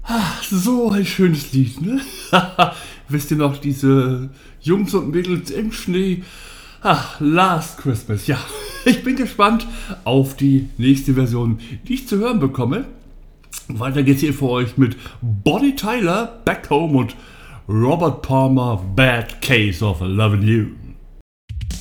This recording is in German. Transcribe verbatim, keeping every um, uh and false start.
Ach, so ein schönes Lied, ne? Wisst ihr noch, diese Jungs und Mädels im Schnee? Ach, Last Christmas, ja. Ich bin gespannt auf die nächste Version, die ich zu hören bekomme. Weiter geht's hier für euch mit Bonnie Tyler, Back Home und Robert Palmer, Bad Case of Lovin' You.